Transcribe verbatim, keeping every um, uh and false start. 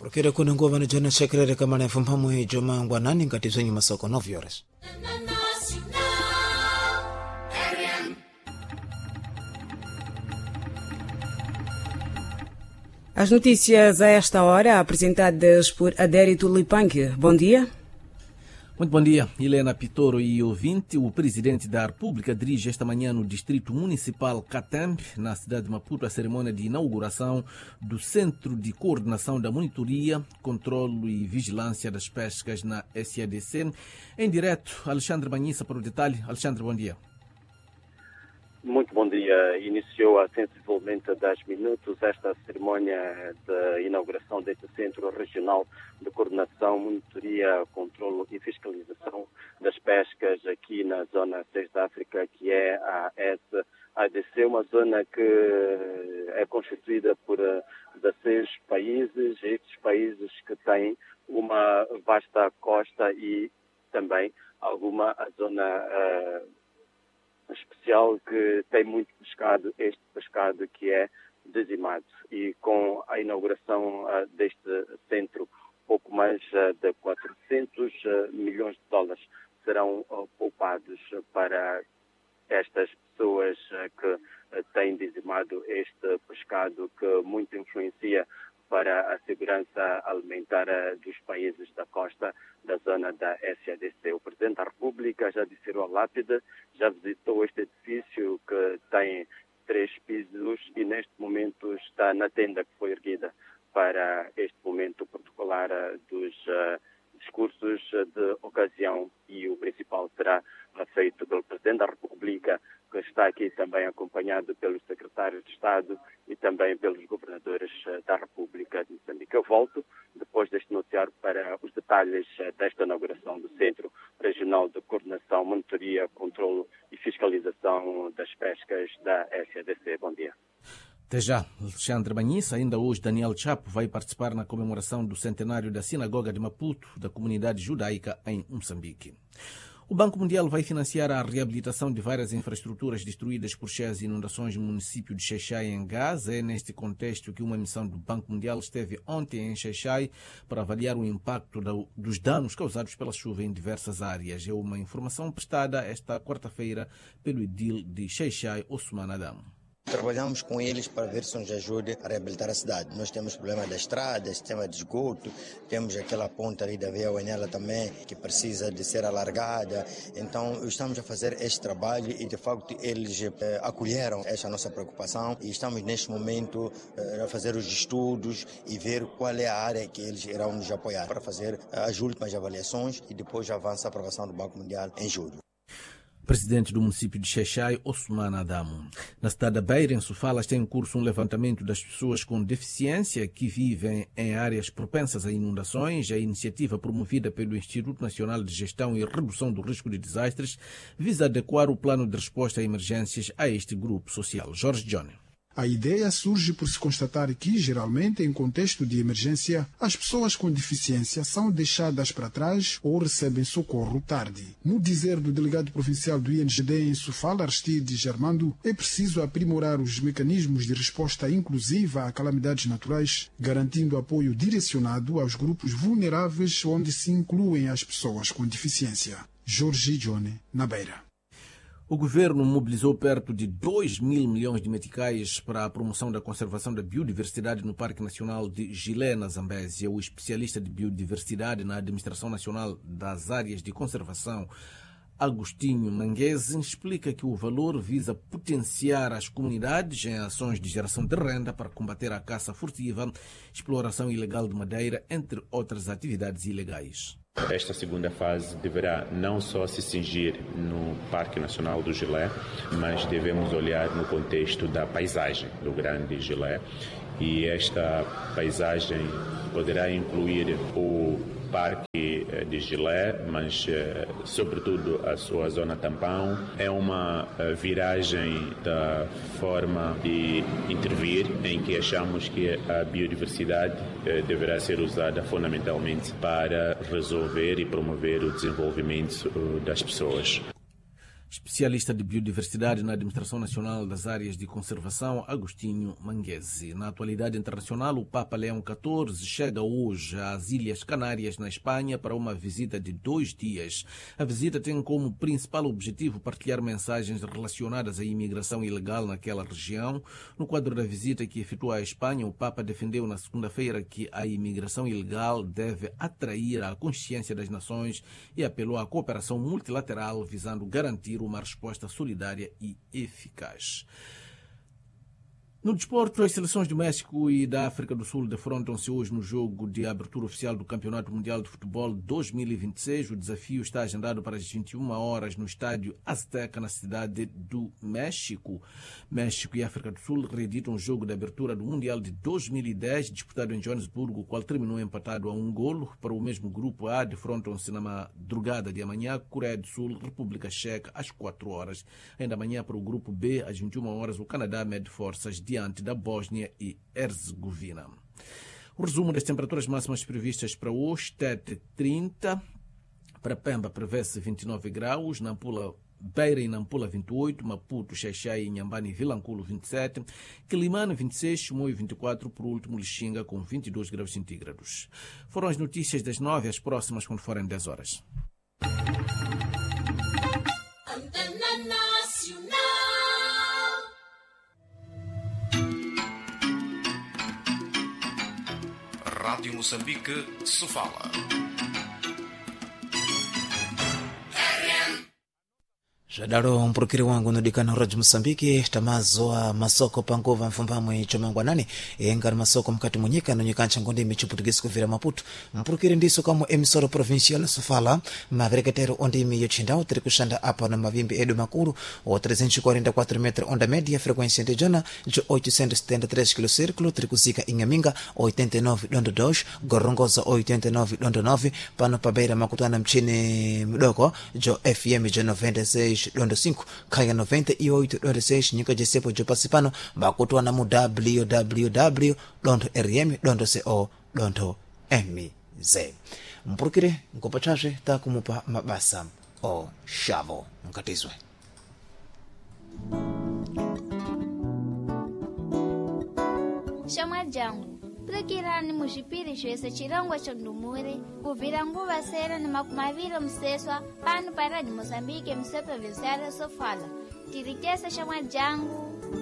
Procura kuna nguva na jana shekrere kama na fumpamu hii joma ngwa nani ngatizo nyuma soko nove horas. As notícias a esta hora, apresentadas por Adérito Lipanque. Bom dia. Muito bom dia, Helena Pitoro e ouvinte. O presidente da República dirige esta manhã no Distrito Municipal Catembe, na cidade de Maputo, a cerimônia de inauguração do Centro de Coordenação da Monitoria, Controlo e Vigilância das Pescas na S A D C. Em direto, Alexandre Banhissa para o detalhe. Alexandre, bom dia. Muito bom dia. Iniciou há sensivelmente dez minutos esta cerimónia de inauguração deste Centro Regional de Coordenação, Monitoria, Controlo e Fiscalização das Pescas aqui na Zona seis da África, que é a S A D C, uma zona que é constituída por dezesseis países, estes países que têm uma vasta costa e também alguma a zona uh, especial que tem muito pescado, este pescado que é dizimado. E com a inauguração uh, deste centro, pouco mais uh, de quatrocentos uh, milhões de dólares serão uh, poupados para estas pessoas uh, que uh, têm dizimado este pescado, que muito influencia para a segurança alimentar uh, dos países da costa da zona da S A D C. O Presidente da República já desceu a lápide, já visitou este edifício que tem três pisos e neste momento está na tenda que foi erguida para este momento protocolar dos uh, discursos de ocasião, e o principal será feito pelo Presidente da República, que está aqui também acompanhado pelo Secretário de Estado e também pelos governadores da República de Moçambique. Eu volto depois deste noticiário para os detalhes desta inauguração do Centro Regional de Coordenação, Monitoria, Controlo e Fiscalização das Pescas da S A D C. Bom dia. Até já, Alexandre Banhissa. Ainda hoje, Daniel Chapo vai participar na comemoração do centenário da Sinagoga de Maputo, da comunidade judaica em Moçambique. O Banco Mundial vai financiar a reabilitação de várias infraestruturas destruídas por cheias e inundações no município de Xai-Xai, em Gaza. É neste contexto que uma missão do Banco Mundial esteve ontem em Xai-Xai para avaliar o impacto dos danos causados pela chuva em diversas áreas. É uma informação prestada esta quarta-feira pelo edil de Xai-Xai, Osman Adam. Trabalhamos com eles para ver se nos ajuda a reabilitar a cidade. Nós temos problema da estrada, sistema de esgoto, temos aquela ponta ali da Via Uenela também que precisa de ser alargada. Então estamos a fazer este trabalho e de facto eles eh, acolheram esta nossa preocupação e estamos neste momento eh, a fazer os estudos e ver qual é a área que eles irão nos apoiar para fazer as últimas avaliações e depois avança a aprovação do Banco Mundial em julho. Presidente do município de Xai-Xai, Osman Adamo. Na cidade da Beira, em Sofalas, tem em curso um levantamento das pessoas com deficiência que vivem em áreas propensas a inundações. A iniciativa promovida pelo Instituto Nacional de Gestão e Redução do Risco de Desastres visa adequar o plano de resposta a emergências a este grupo social. Jorge Johnny. A ideia surge por se constatar que, geralmente, em contexto de emergência, as pessoas com deficiência são deixadas para trás ou recebem socorro tarde. No dizer do delegado provincial do I N G D em Sofala, Aristide Germando, é preciso aprimorar os mecanismos de resposta inclusiva a calamidades naturais, garantindo apoio direcionado aos grupos vulneráveis, onde se incluem as pessoas com deficiência. Jorge Johnny, na Beira. O governo mobilizou perto de dois mil milhões de meticais para a promoção da conservação da biodiversidade no Parque Nacional de Gilé, na Zambésia. O especialista de biodiversidade na Administração Nacional das Áreas de Conservação, Agostinho Manguese, explica que o valor visa potenciar as comunidades em ações de geração de renda para combater a caça furtiva, exploração ilegal de madeira, entre outras atividades ilegais. Esta segunda fase deverá não só se cingir no Parque Nacional do Gilé, mas devemos olhar no contexto da paisagem do Grande Gilé. E esta paisagem poderá incluir o Parque de Gilé, mas sobretudo a sua zona tampão. É uma viragem da forma de intervir, em que achamos que a biodiversidade deverá ser usada fundamentalmente para resolver e promover o desenvolvimento das pessoas. Especialista de biodiversidade na Administração Nacional das Áreas de Conservação, Agostinho Manguese. Na atualidade internacional, o Papa Leão catorze chega hoje às Ilhas Canárias, na Espanha, para uma visita de dois dias. A visita tem como principal objetivo partilhar mensagens relacionadas à imigração ilegal naquela região. No quadro da visita que efetua à Espanha, o Papa defendeu na segunda-feira que a imigração ilegal deve atrair a consciência das nações e apelou à cooperação multilateral visando garantir uma resposta solidária e eficaz. No desporto, as seleções do México e da África do Sul defrontam-se hoje no jogo de abertura oficial do Campeonato Mundial de Futebol dois mil e vinte e seis. O desafio está agendado para as vinte e uma horas no estádio Azteca, na cidade do México. México e África do Sul reeditam o jogo de abertura do Mundial de dois mil e dez, disputado em Joanesburgo, o qual terminou empatado a um golo. Para o mesmo grupo A, defrontam-se na madrugada de amanhã Coreia do Sul, República Checa, às quatro horas. Ainda amanhã, para o grupo B, às vinte e uma horas, o Canadá mede forças diante da Bósnia e Herzegovina. O resumo das temperaturas máximas previstas para hoje: Tete trinta, para Pemba prevê-se vinte e nove graus, Nampula, Beira e Nampula vinte e oito, Maputo, Xaixai, Inhambane e Vilanculo vinte e sete, Quilimane vinte e seis, Chimoio vinte e quatro, por último Lixinga com vinte e dois graus centígrados. Foram as notícias das nove, as próximas quando forem dez horas. Rádio Moçambique se fala. Jadaro mpurukiri wangu nodikana Rádio Moçambique tamazoa masoko pangova mfumbamwe chomangwanani engari masoko mkati munyika nonyikancha ngondi michiputugisi kuvira Maputo mpurukiri ndiso kamo emisoro provincial sofala mavereketero ondimi yochindao tiri kushanda apa na mavimbi edu makuru o trezentos e quarenta e quatro metros onda média frequência indejana de oitocentos e setenta e três km círculo tiri kuzika Inhaminga oitenta e nove ponto dois, Gorongosa oitenta e nove ponto nove, pano pabeira makutana mchini mdoko jo F M jo noventa e seis ponto cinco, Kaya noventa e oito ponto seis, Nyika Jesepo jo Pasipano bakutwana mu w w w ponto r m ponto co ponto m z. Mpurukire nkopa chache takumupa mabasa o shavo mkatizwe. Chama jangu Prakirani mushipiri shwesa chirangwa cha ndumure kuvira nguva sera ni makumavilo mseswa panu paradi Moçambique msepe visara sofala tirikesa chama jangu